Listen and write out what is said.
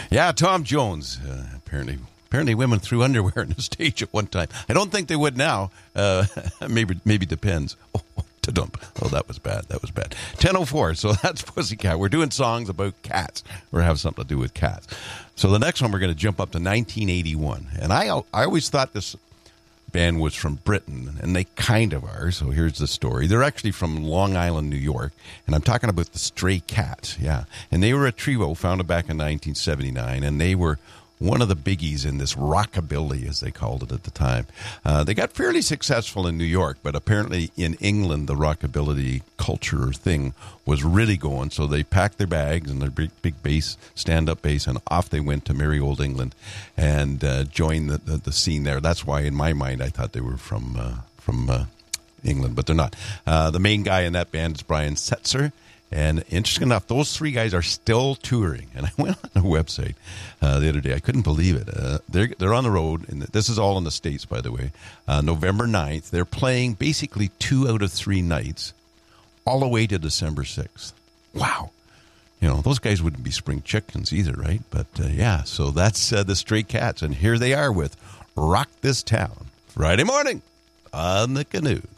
Yeah, Tom Jones. Apparently women threw underwear on the stage at one time. I don't think they would now. Maybe depends. Oh, that was bad. 10:04. So that's Pussycat. We're doing songs about cats, or have something to do with cats. So the next one, we're going to jump up to 1981. And I always thought this band was from Britain, and they kind of are. So here's the story. They're actually from Long Island, New York, and I'm talking about the Stray Cats. Yeah, and they were a trio founded back in 1979, and they were one of the biggies in this rockabilly, as they called it at the time. They got fairly successful in New York, but apparently in England, the rockabilly culture thing was really going. So they packed their bags and their big bass, stand-up bass, and off they went to merry old England and joined the scene there. That's why, in my mind, I thought they were from England, but they're not. The main guy in that band is Brian Setzer. And interesting enough, those three guys are still touring. And I went on their website the other day. I couldn't believe it. They're on the road, and this is all in the States, by the way. November 9th, they're playing basically 2 out of 3 nights, all the way to December 6th. Wow. You know, those guys wouldn't be spring chickens either, right? But, yeah, so that's the Stray Cats. And here they are with Rock This Town, Friday morning on the Canoe.